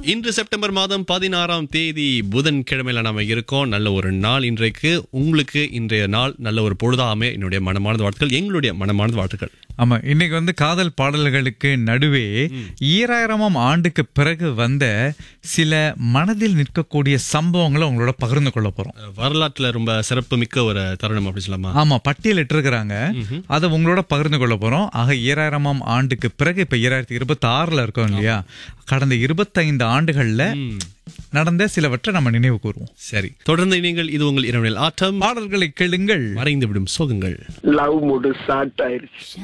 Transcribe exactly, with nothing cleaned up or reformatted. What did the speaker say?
இன்று செப்டம்பர் மாதம் பதினாறாம் தேதி புதன்கிழமையில நாம இருக்கோம். நல்ல ஒரு நாள் இன்றைக்கு. உங்களுக்கு இன்றைய நாள் நல்ல ஒரு பொழுதாமே என்னுடைய மனமார்ந்த வாழ்த்துக்கள், எங்களுடைய மனமார்ந்த வாழ்த்துக்கள். ஆமா, இன்னைக்கு வந்து காதல் பாடல்களுக்கு நடுவே ஈராயிரமாம் ஆண்டுக்கு பிறகு வந்த சில மனதில் நிற்கக்கூடிய சம்பவங்களை உங்களோட பகிர்ந்து கொள்ள போறோம். வரலாற்றுல ரொம்ப சிறப்பு மிக்க ஒரு தருணம் அப்படி சொல்லலாமா? ஆமா, பட்டியலிட்டு இருக்கிறாங்க. அதை உங்களோட பகிர்ந்து கொள்ள போறோம். ஆக ஈராயிரமாம் ஆண்டுக்கு பிறகு இப்ப ஈராயிரத்தி இருபத்தி ஆறுல இருக்கோம் இல்லையா? கடந்த இருபத்தைந்து ஆண்டுகள்ல நடந்த சிலவற்றை நம்ம நினைவு கூறுவோம். சரி, தொடர்ந்து நீங்கள் இது உங்கள் இரவு ஆட்டம். பாடல்களை கேளுங்கள், மறைந்து விடும் சோகங்கள். லவ் மூடு ஸ்டார்ட் ஆயிருச்சு.